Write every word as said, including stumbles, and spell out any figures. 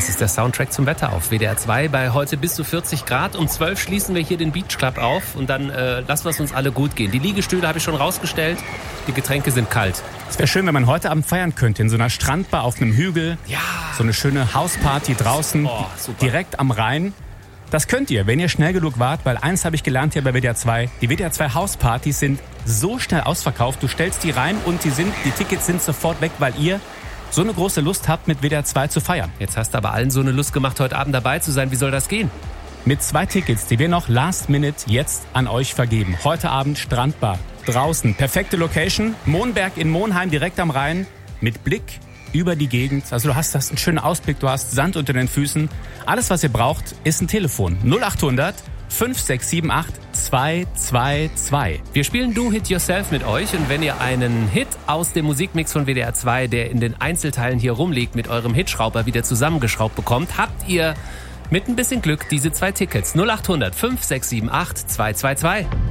Das ist der Soundtrack zum Wetter auf W D R zwei bei heute bis zu vierzig Grad. Um zwölf schließen wir hier den Beach Club auf und dann äh, lassen wir es uns alle gut gehen. Die Liegestühle habe ich schon rausgestellt, die Getränke sind kalt. Es wäre schön, wenn man heute Abend feiern könnte, in so einer Strandbar auf einem Hügel. Ja. So eine schöne Hausparty draußen, Oh, super. direkt am Rhein. Das könnt ihr, wenn ihr schnell genug wart, weil eins habe ich gelernt hier bei W D R zwei. Die W D R zwei Hauspartys sind so schnell ausverkauft. Du stellst die rein und die, sind, die Tickets sind sofort weg, weil ihr so eine große Lust habt, mit W D R zwei zu feiern. Jetzt hast du aber allen so eine Lust gemacht, heute Abend dabei zu sein. Wie soll das gehen? Mit zwei Tickets, die wir noch last minute jetzt an euch vergeben. Heute Abend Strandbar, draußen, perfekte Location, Monberg in Monheim, direkt am Rhein, mit Blick über die Gegend. Also du hast, hast einen schönen Ausblick, du hast Sand unter den Füßen. Alles, was ihr braucht, ist ein Telefon. null acht hundert fünf sechs sieben acht zwei zwei zwei. Wir spielen Do Hit Yourself mit euch und wenn ihr einen Hit aus dem Musikmix von W D R zwei, der in den Einzelteilen hier rumliegt, mit eurem Hitschrauber wieder zusammengeschraubt bekommt, habt ihr mit ein bisschen Glück diese zwei Tickets. null acht hundert fünf sechs sieben acht zwei zwei zwei.